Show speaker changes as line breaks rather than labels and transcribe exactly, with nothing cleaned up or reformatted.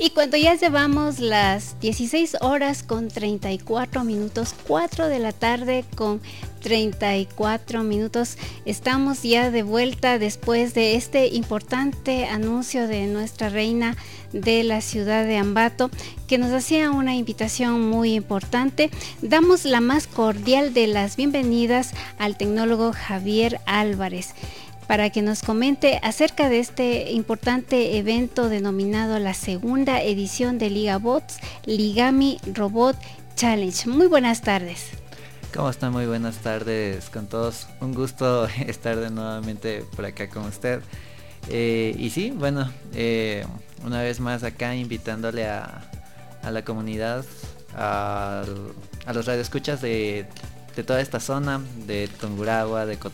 Y cuando ya llevamos las dieciséis horas con treinta y cuatro minutos, cuatro de la tarde con treinta y cuatro minutos, estamos ya de vuelta después de este importante anuncio de nuestra reina de la ciudad de Ambato, que nos hacía una invitación muy importante. Damos la más cordial de las bienvenidas al tecnólogo Javier Álvarez, para que nos comente acerca de este importante evento denominado la segunda edición de Ligabots Ligami Robot Challenge. Muy buenas tardes.
¿Cómo están? Muy buenas tardes con todos. Un gusto estar de nuevamente por acá con usted. Eh, y sí, bueno, eh, una vez más acá invitándole a, a la comunidad, a, a los radioescuchas de, de toda esta zona, de Tungurahua, de